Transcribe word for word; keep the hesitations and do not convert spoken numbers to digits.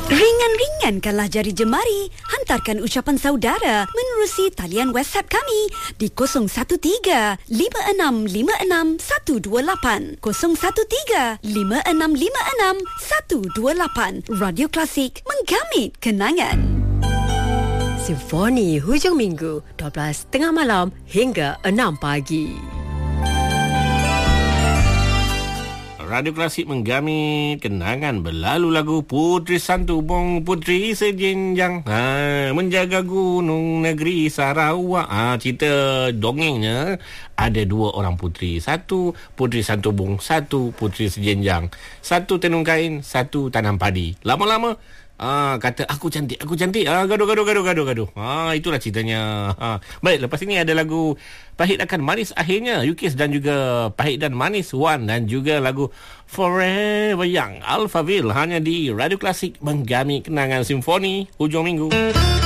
Ringan-ringankanlah jari jemari. Hantarkan ucapan saudara menerusi talian WhatsApp kami di kosong satu tiga lima enam lima enam satu dua lapan kosong satu tiga lima enam lima enam satu dua lapan. Radio Klasik, menggamit kenangan. Simfoni hujung minggu dua belas tengah malam hingga enam pagi. Radio Klasik menggamit kenangan berlalu lagu Puteri Santubong Puteri Sejenjang, ha, menjaga gunung negeri Sarawak. Ha, cerita dongengnya ada dua orang puteri. Satu Puteri Santubong, satu Puteri Sejenjang. Satu tenung kain, satu tanam padi. Lama-lama Ah, kata aku cantik, aku cantik. Ah, gaduh, gaduh, gaduh, gaduh, gaduh. Ah, itulah ceritanya. Ah. Baik, lepas ini ada lagu Pahit Akan Manis Akhirnya, Yukis, dan juga Pahit dan Manis Wan, dan juga lagu Forever Young Alphaville, hanya di Radio Klasik menggamit kenangan simfoni hujung minggu.